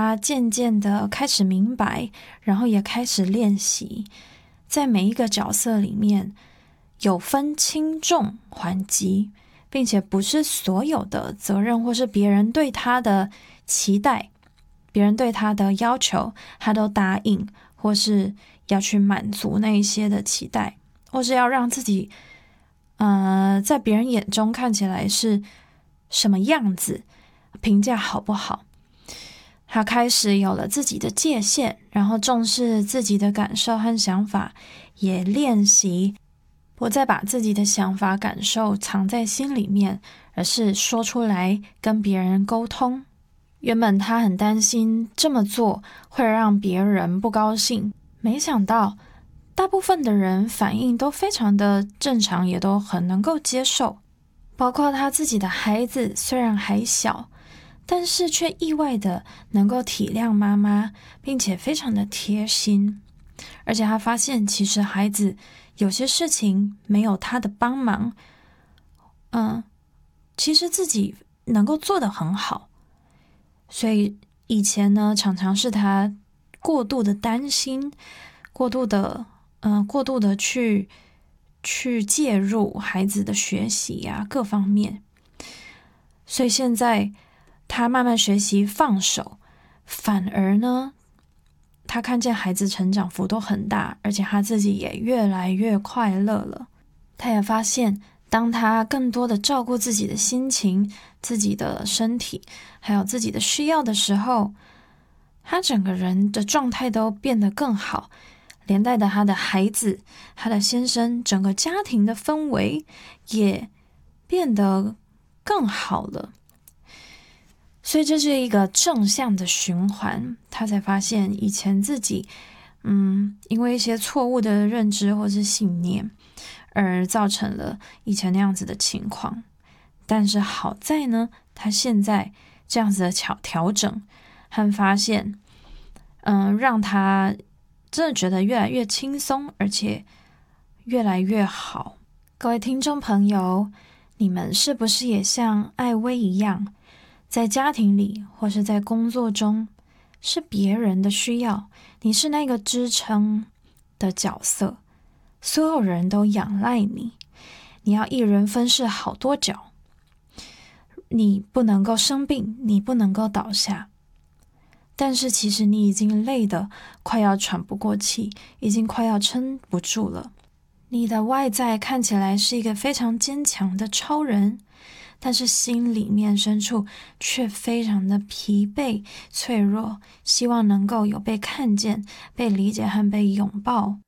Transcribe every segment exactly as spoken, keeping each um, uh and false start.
他渐渐的开始明白，然后也开始练习，在每一个角色里面有分轻重缓急，并且不是所有的责任或是别人对他的期待，别人对他的要求，他都答应，或是要去满足那一些的期待，或是要让自己呃，在别人眼中看起来是什么样子，评价好不好。他开始有了自己的界限，然后重视自己的感受和想法，也练习不再把自己的想法感受藏在心里面，而是说出来跟别人沟通。原本他很担心这么做会让别人不高兴，没想到大部分的人反应都非常的正常，也都很能够接受。包括他自己的孩子，虽然还小，但是却意外的能够体谅妈妈，并且非常的贴心。而且他发现其实孩子有些事情没有他的帮忙，嗯，其实自己能够做得很好。所以以前呢，常常是他过度的担心，过度的嗯，过度的去去介入孩子的学习啊，各方面。所以现在他慢慢学习放手，反而呢，他看见孩子成长幅度很大，而且他自己也越来越快乐了。他也发现，当他更多的照顾自己的心情、自己的身体，还有自己的需要的时候，他整个人的状态都变得更好，连带的他的孩子、他的先生，整个家庭的氛围也变得更好了。所以这是一个正向的循环，他才发现以前自己嗯，因为一些错误的认知或是信念而造成了以前那样子的情况。但是好在呢，他现在这样子的调调整和发现嗯，让他真的觉得越来越轻松，而且越来越好。各位听众朋友，你们是不是也像艾薇一样，在家庭里或是在工作中，是别人的需要，你是那个支撑的角色，所有人都仰赖你，你要一人分饰好多角，你不能够生病，你不能够倒下，但是其实你已经累得快要喘不过气，已经快要撑不住了。你的外在看起来是一个非常坚强的超人，但是心里面深处却非常的疲惫、脆弱，希望能够有被看见、被理解和被拥抱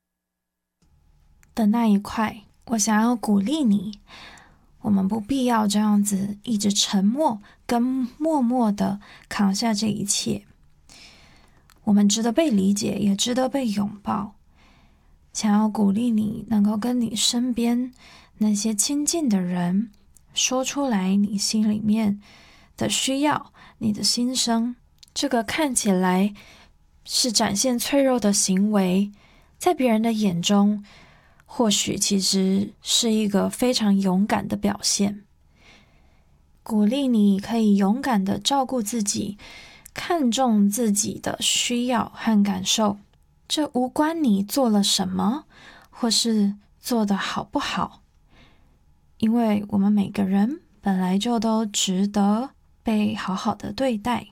的那一块。我想要鼓励你，我们不必要这样子一直沉默跟默默的扛下这一切，我们值得被理解，也值得被拥抱。想要鼓励你能够跟你身边那些亲近的人说出来你心里面的需要，你的心声。这个看起来是展现脆弱的行为，在别人的眼中或许其实是一个非常勇敢的表现。鼓励你可以勇敢的照顾自己，看重自己的需要和感受，这无关你做了什么，或是做得好不好，因为我们每个人本来就都值得被好好的对待。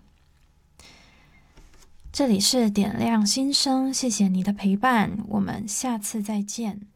这里是点亮心声，谢谢你的陪伴，我们下次再见。